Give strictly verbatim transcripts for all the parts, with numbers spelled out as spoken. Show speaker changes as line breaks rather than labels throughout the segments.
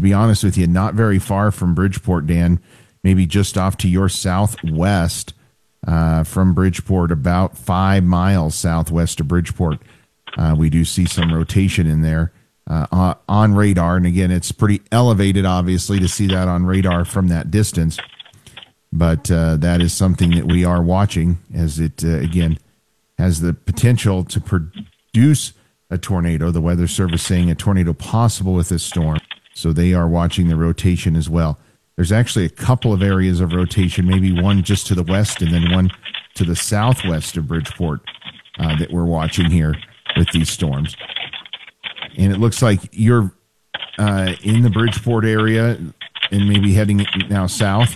be honest with you, not very far from Bridgeport, Dan, maybe just off to your southwest uh, from Bridgeport, about five miles southwest of Bridgeport. Uh, we do see some rotation in there uh, on radar. And again, it's pretty elevated, obviously, to see that on radar from that distance. But uh, that is something that we are watching as it, uh, again, has the potential to produce a tornado. The Weather Service saying a tornado possible with this storm. So they are watching the rotation as well. There's actually a couple of areas of rotation, maybe one just to the west and then one to the southwest of Bridgeport uh, that we're watching here with these storms. And it looks like you're uh, in the Bridgeport area and maybe heading now south.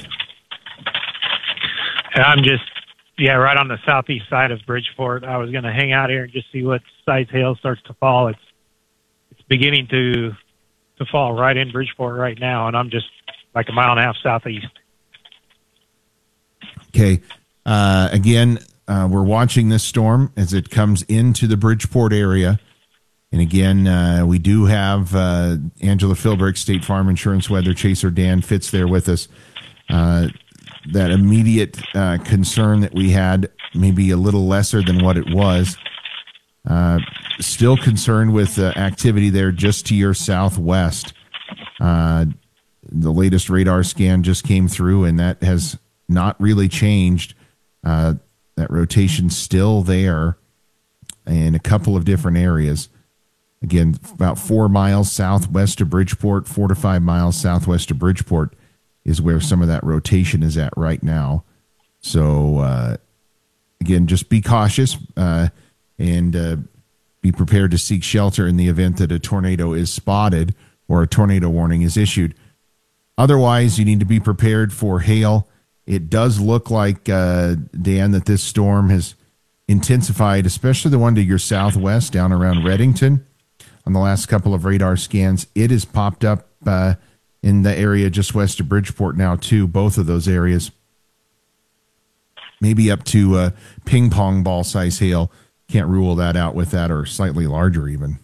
I'm just, yeah, right on the southeast side of Bridgeport. I was going to hang out here and just see what size hail starts to fall. It's it's beginning to to fall right in Bridgeport right now, and I'm just like a mile and a half southeast.
Okay. Uh, again, uh, we're watching this storm as it comes into the Bridgeport area. And again, uh, we do have uh, Angela Philbrick, State Farm Insurance Weather Chaser Dan Fitz there with us. Uh, that immediate uh, concern that we had, maybe a little lesser than what it was. Uh, still concerned with uh, activity there just to your southwest. Uh, the latest radar scan just came through, and that has not really changed. Uh, that rotation's still there in a couple of different areas. Again, about four miles southwest of Bridgeport, four to five miles southwest of Bridgeport is where some of that rotation is at right now. So, uh, again, just be cautious uh, and uh, be prepared to seek shelter in the event that a tornado is spotted or a tornado warning is issued. Otherwise, you need to be prepared for hail. It does look like, uh, Dan, that this storm has intensified, especially the one to your southwest down around Reddington. On the last couple of radar scans, it has popped up uh, in the area just west of Bridgeport now, too, both of those areas. Maybe up to uh, ping pong ball size hail. Can't rule that out with that, or slightly larger even.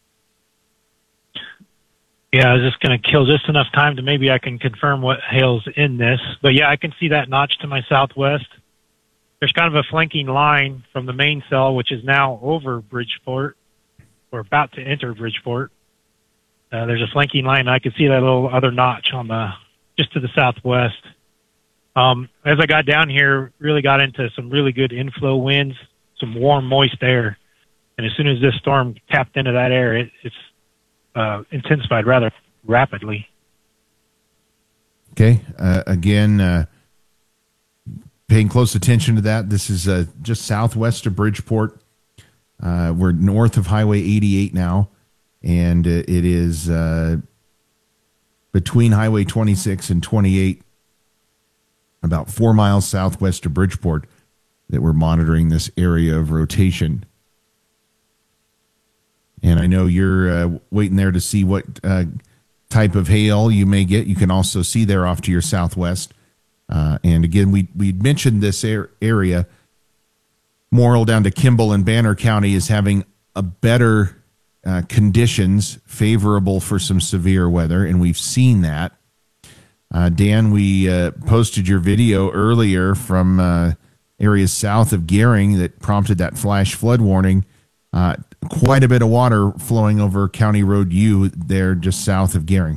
Yeah, I was just going to kill just enough time to maybe I can confirm what hail's in this. But yeah, I can see that notch to my southwest. There's kind of a flanking line from the main cell, which is now over Bridgeport, or about to enter Bridgeport. Uh, there's a flanking line. I can see that little other notch on the just to the southwest. Um, as I got down here, really got into some really good inflow winds, some warm, moist air. And as soon as this storm tapped into that air, it, it's uh, intensified rather rapidly.
Okay. Uh, again, uh, paying close attention to that. This is uh, just southwest of Bridgeport. Uh, we're north of Highway eighty-eight now, and uh, it is uh, between Highway twenty-six and twenty-eight, about four miles southwest of Bridgeport, that we're monitoring this area of rotation. And I know you're uh, waiting there to see what uh, type of hail you may get. You can also see there off to your southwest. Uh, and again, we we mentioned this air, area, Morrill down to Kimball and Banner County, is having a better uh, conditions favorable for some severe weather, and we've seen that. Uh, Dan, we uh, posted your video earlier from uh, areas south of Gering that prompted that flash flood warning. Uh, quite a bit of water flowing over County Road U there just south of Gering.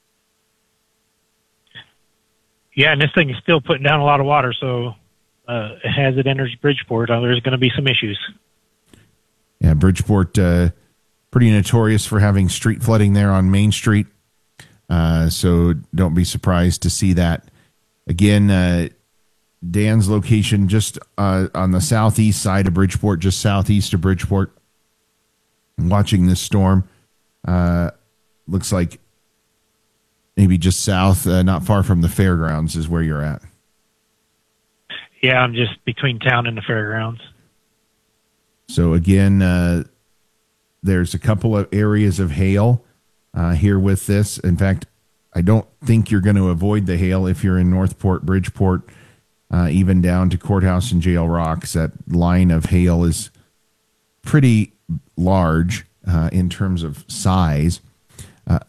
Yeah, and this thing is still putting down a lot of water, so uh, as it enters Bridgeport, uh, there's going to be some issues.
Yeah, Bridgeport, uh, pretty notorious for having street flooding there on Main Street, uh, so don't be surprised to see that. Again, uh, Dan's location just uh, on the southeast side of Bridgeport, just southeast of Bridgeport. Watching this storm, uh, looks like maybe just south, uh, not far from the fairgrounds is where you're at.
Yeah, I'm just between town and the fairgrounds.
So again, uh, there's a couple of areas of hail uh, here with this. In fact, I don't think you're going to avoid the hail if you're in Northport, Bridgeport, uh, even down to Courthouse and Jail Rocks. That line of hail is pretty large uh, in terms of size.